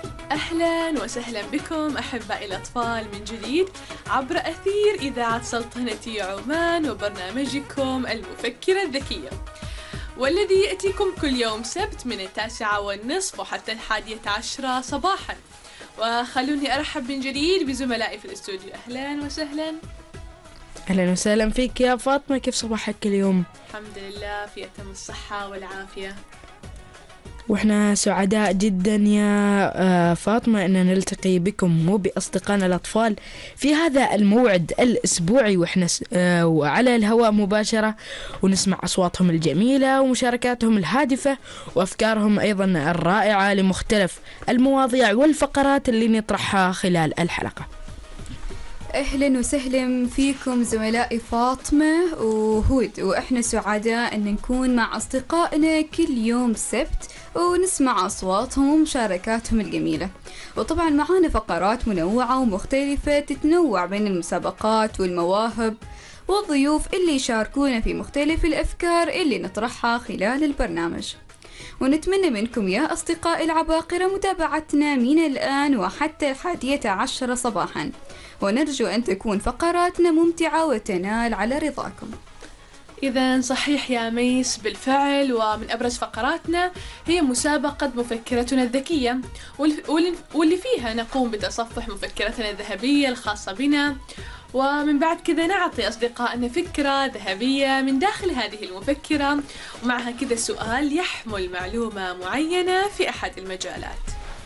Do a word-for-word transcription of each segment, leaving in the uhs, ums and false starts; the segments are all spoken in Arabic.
أهلا وسهلا بكم أحبائي الأطفال من جديد عبر أثير إذاعة سلطنة عمان وبرنامجكم المفكرة الذكية، والذي يأتيكم كل يوم سبت من التاسعة والنصف وحتى الحادية عشرة صباحا. وخلوني أرحب من جديد بزملائي في الاستوديو. أهلا وسهلا. أهلا وسهلا فيك يا فاطمة، كيف صباحك اليوم؟ الحمد لله في أتم الصحة والعافية، وإحنا سعداء جدا يا فاطمة أن نلتقي بكم وبأصدقائنا الأطفال في هذا الموعد الأسبوعي، وإحنا على الهواء مباشرة، ونسمع أصواتهم الجميلة ومشاركاتهم الهادفة وأفكارهم أيضا الرائعة لمختلف المواضيع والفقرات اللي نطرحها خلال الحلقة. أهلا وسهلا فيكم زملائي فاطمة وهود، وإحنا سعداء أن نكون مع أصدقائنا كل يوم سبت ونسمع أصواتهم ومشاركاتهم الجميلة. وطبعا معانا فقرات منوعة ومختلفة تتنوع بين المسابقات والمواهب والضيوف اللي يشاركونا في مختلف الأفكار اللي نطرحها خلال البرنامج. ونتمنى منكم يا أصدقائي العباقرة متابعتنا من الآن وحتى الحادية عشرة صباحا، ونرجو أن تكون فقراتنا ممتعة وتنال على رضاكم. إذا صحيح يا ميس، بالفعل، ومن أبرز فقراتنا هي مسابقة مفكرتنا الذكية، واللي فيها نقوم بتصفح مفكرتنا الذهبية الخاصة بنا، ومن بعد كذا نعطي أصدقائنا فكرة ذهبية من داخل هذه المفكرة، ومعها كذا سؤال يحمل معلومة معينة في أحد المجالات.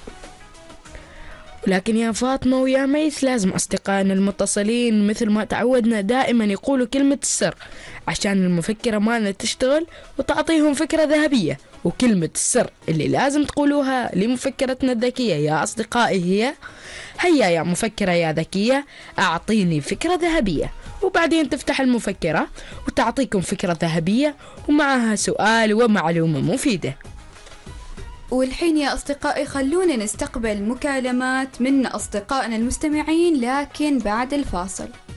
لكن يا فاطمة ويا ميس، لازم أصدقائنا المتصلين مثل ما تعودنا دائما يقولوا كلمة السر عشان المفكرة مالنا تشتغل وتعطيهم فكرة ذهبية. وكلمة السر اللي لازم تقولوها لمفكرتنا الذكية يا أصدقائي هي: هيا يا مفكرة يا ذكية أعطيني فكرة ذهبية. وبعدين تفتح المفكرة وتعطيكم فكرة ذهبية ومعها سؤال ومعلومة مفيدة. والحين يا أصدقائي خلونا نستقبل مكالمات من أصدقائنا المستمعين، لكن بعد الفاصل.